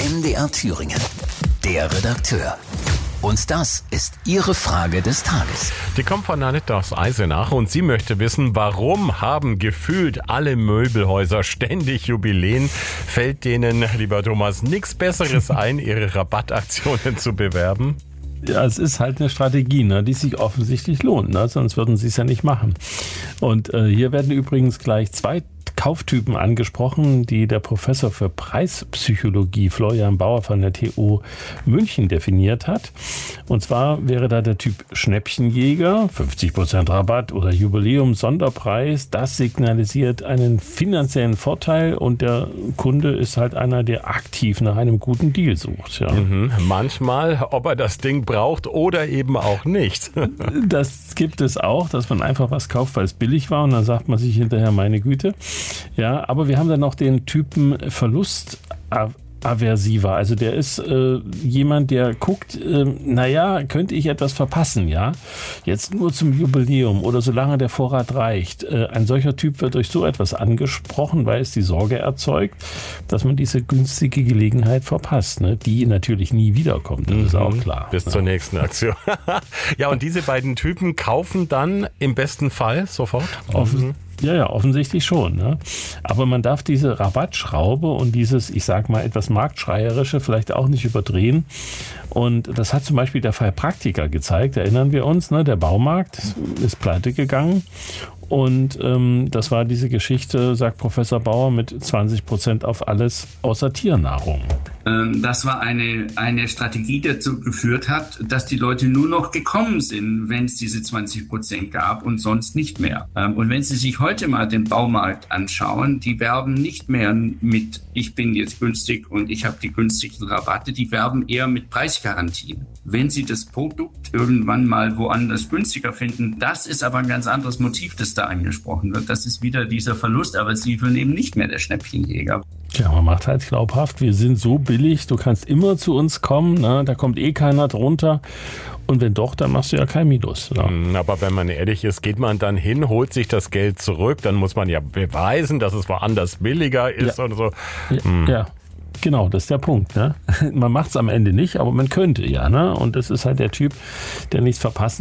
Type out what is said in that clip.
MDR Thüringen. Der Redakteur. Und das ist Ihre Frage des Tages. Die kommt von Annette aus Eisenach und sie möchte wissen, warum haben gefühlt alle Möbelhäuser ständig Jubiläen? Fällt denen, lieber Thomas, nichts Besseres ein, ihre Rabattaktionen zu bewerben? Ja, es ist halt eine Strategie, ne, die sich offensichtlich lohnt, ne, sonst würden sie es ja nicht machen. Und hier werden übrigens gleich zwei Kauftypen angesprochen, die der Professor für Preispsychologie Florian Bauer von der TU München definiert hat. Und zwar wäre da der Typ Schnäppchenjäger, 50% Rabatt oder Jubiläum Sonderpreis. Das signalisiert einen finanziellen Vorteil und der Kunde ist halt einer, der aktiv nach einem guten Deal sucht. Ja. Manchmal, ob er das Ding braucht oder eben auch nicht. Das gibt es auch, dass man einfach was kauft, weil es billig war und dann sagt man sich hinterher, meine Güte. Ja, aber wir haben dann noch den Typen Verlustaversiver. Also der ist jemand, der guckt, könnte ich etwas verpassen, ja? Jetzt nur zum Jubiläum oder solange der Vorrat reicht. Ein solcher Typ wird durch so etwas angesprochen, weil es die Sorge erzeugt, dass man diese günstige Gelegenheit verpasst, ne? Die natürlich nie wiederkommt, das ist auch klar. Bis zur nächsten Aktion. Ja, und diese beiden Typen kaufen dann im besten Fall sofort? Ja, offensichtlich schon. Ne? Aber man darf diese Rabattschraube und dieses, ich sag mal, etwas Marktschreierische vielleicht auch nicht überdrehen. Und das hat zum Beispiel der Fall Praktika gezeigt, erinnern wir uns, ne? Der Baumarkt ist pleite gegangen. Und das war diese Geschichte, sagt Professor Bauer, mit 20% auf alles außer Tiernahrung. Das war eine Strategie, die dazu geführt hat, dass die Leute nur noch gekommen sind, wenn es diese 20% gab und sonst nicht mehr. Und wenn Sie sich heute mal den Baumarkt anschauen, die werben nicht mehr mit ich bin jetzt günstig und ich habe die günstigsten Rabatte, die werben eher mit Preisgarantien. Wenn Sie das Produkt irgendwann mal woanders günstiger finden, das ist aber ein ganz anderes Motiv, das da angesprochen wird. Das ist wieder dieser Verlust, aber Sie sind eben nicht mehr der Schnäppchenjäger. Ja, man macht halt glaubhaft, wir sind so billig, du kannst immer zu uns kommen, ne? Da kommt eh keiner drunter. Und wenn doch, dann machst du ja kein Minus. Ja. Aber wenn man ehrlich ist, geht man dann hin, holt sich das Geld zurück, dann muss man ja beweisen, dass es woanders billiger ist und so. Ja. Genau, das ist der Punkt. Ne? Man macht es am Ende nicht, aber man könnte ja. Ne? Und das ist halt der Typ, der nichts verpassen